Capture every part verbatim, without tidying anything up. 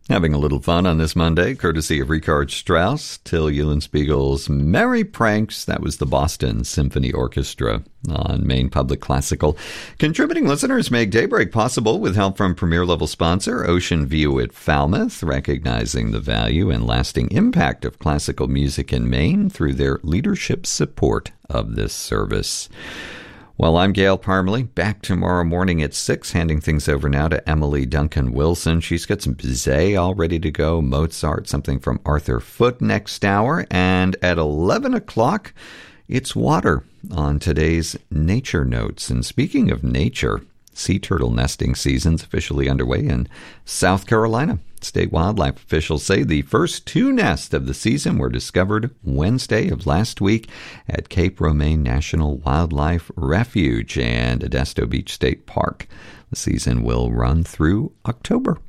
Having a little fun on this Monday, courtesy of Richard Strauss, Till Eulenspiegel's Merry Pranks. That was the Boston Symphony Orchestra on Maine Public Classical. Contributing listeners make Daybreak possible with help from premier-level sponsor Ocean View at Falmouth, recognizing the value and lasting impact of classical music in Maine through their leadership support of this service. Well, I'm Gail Parmalee, back tomorrow morning at six, handing things over now to Emily Duncan-Wilson. She's got some Bizet all ready to go, Mozart, something from Arthur Foote next hour, and at eleven o'clock, it's water on today's Nature Notes. And speaking of nature, sea turtle nesting season's officially underway in South Carolina. State wildlife officials say the first two nests of the season were discovered Wednesday of last week at Cape Romaine National Wildlife Refuge and Edisto Beach State Park. The season will run through October.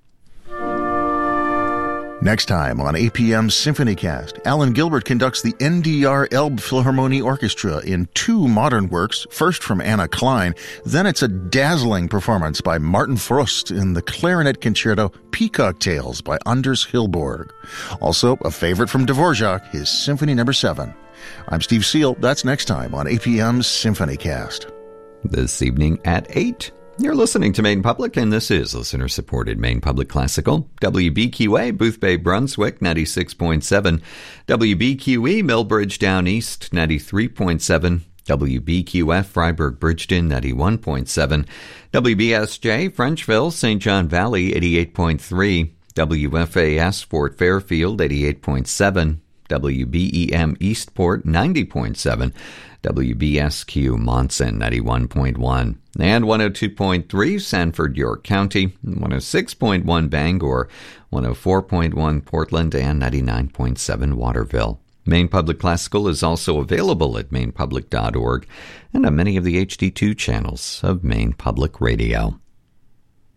Next time on A P M's SymphonyCast, Alan Gilbert conducts the N D R Elb Philharmonie Orchestra in two modern works, first from Anna Klein, then it's a dazzling performance by Martin Frost in the clarinet concerto Peacock Tales by Anders Hillborg. Also, a favorite from Dvorak, his Symphony Number seven. I'm Steve Seal. That's next time on A P M's SymphonyCast. This evening at eight. You're listening to Maine Public, and this is listener-supported Maine Public Classical. W B Q A, Boothbay, Brunswick, ninety-six point seven. W B Q E, Millbridge Down East, ninety-three point seven. W B Q F, Freiburg, Bridgeton, ninety-one point seven. W B S J, Frenchville, Saint John Valley, eighty-eight point three. W F A S, Fort Fairfield, eighty-eight point seven. W B E M, Eastport, ninety point seven. W B S Q, Monson, ninety-one point one. And one oh two point three, Sanford, York County, one oh six point one, Bangor, one oh four point one, Portland, and ninety-nine point seven, Waterville. Maine Public Classical is also available at maine public dot org and on many of the H D two channels of Maine Public Radio.